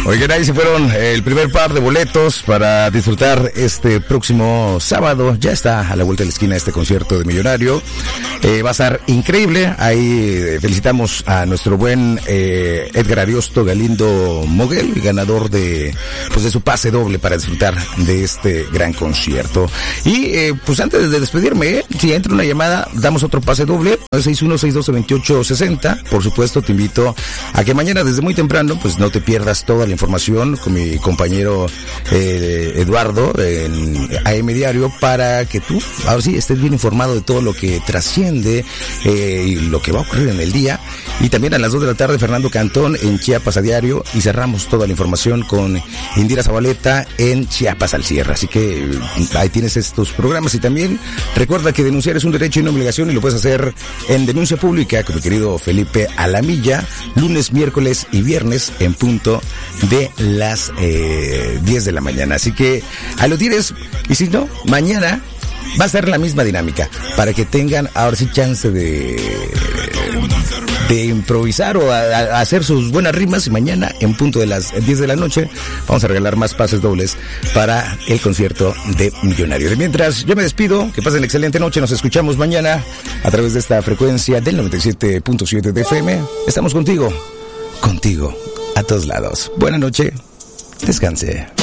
Oigan, ahí se fueron el primer par de boletos para disfrutar este próximo sábado. Ya está a la vuelta de la esquina este concierto de Millonario. Va a estar increíble. Ahí felicitamos a nuestro buen Edgar Ariosto Galindo Moguel, ganador de su pase doble para disfrutar de este gran concierto. Y pues antes de despedirme, si entra una llamada, damos otro pase doble, 61622860. Por supuesto, te invito a que mañana desde muy temprano pues no te pierdas toda la información con mi compañero Eduardo en AM Diario, para que tú ahora sí estés bien informado de todo lo que trasciende y lo que va a ocurrir en el día. Y también a las 2 de la tarde, Fernando Cantón en Chiapas a Diario, y cerramos toda la información con Indira Zabaleta en Chiapas al cierre. Así que ahí tienes estos programas. Y también recuerda que denunciar es un derecho y una obligación, y lo puedes hacer en Denuncia Pública con mi querido Felipe Alamilla, lunes, miércoles y viernes en punto de las 10 de la mañana. Así que ahí lo tienes. Y si no, mañana va a ser la misma dinámica, para que tengan ahora sí chance de improvisar o a hacer sus buenas rimas. Y mañana en punto de las 10 de la noche vamos a regalar más pases dobles para el concierto de Millonario. De mientras, yo me despido, que pasen excelente noche. Nos escuchamos mañana a través de esta frecuencia del 97.7 de FM. Estamos contigo a todos lados. Buena noche, descanse.